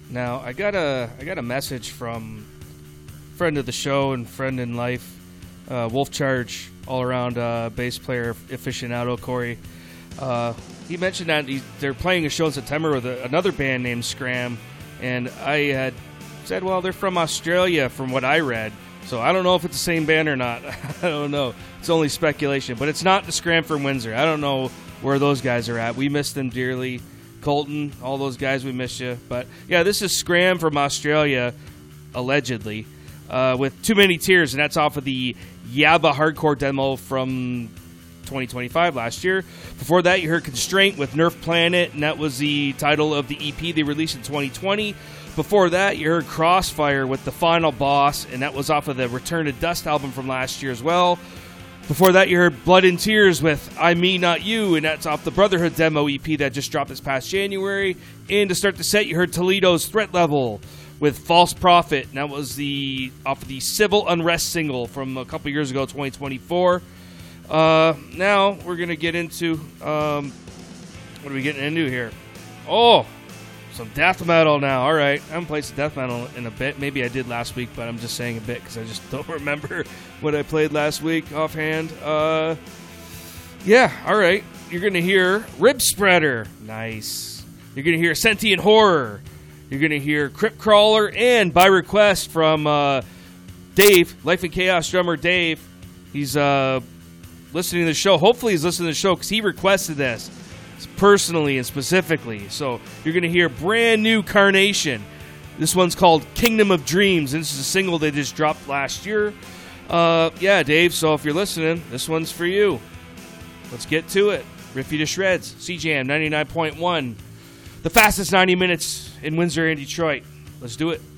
Now, I got a message from friend of the show and friend in life, Wolf Charge, all-around bass player aficionado, Corey. He mentioned that they're playing a show in September with another band named Scram, and I had said, well, they're from Australia from what I read, so I don't know if it's the same band or not. I don't know. It's only speculation, but it's not the Scram from Windsor. I don't know where those guys are at. We miss them dearly. Colton, all those guys, we miss you. But, yeah, this is Scram from Australia, allegedly, with Too Many Tears, and that's off of the Yabba Hardcore demo from 2025 last year. Before that, you heard Constraint with Nerf Planet, and that was the title of the EP they released in 2020. Before that, you heard Crossfire with The Final Boss, and that was off of the Return to Dust album from last year as well. Before that, you heard Blood and Tears with I Me Not You, and that's off the Brotherhood demo EP that just dropped this past January. And to start the set, you heard Toledo's Threat Level with False Prophet, and that was off of the Civil Unrest single from a couple years ago, 2024. Now we're going to get into, what are we getting into here? Oh, some death metal now. All right, I haven't played some death metal in a bit. Maybe I did last week, but I'm just saying a bit because I just don't remember what I played last week offhand. Yeah, all right. You're going to hear Rib Spreader. Nice. You're going to hear Sentient Horror. You're going to hear Crypt Crawler, and by request from Dave, Life in Chaos drummer Dave. He's listening to the show. Hopefully he's listening to the show because he requested this personally and specifically. So you're going to hear brand new Carnation. This one's called Kingdom of Dreams, and this is a single they just dropped last year. Yeah, Dave, so if you're listening, this one's for you. Let's get to it. Rip you to shreds. CJAM 99.1. The fastest 90 minutes in Windsor and Detroit. Let's do it.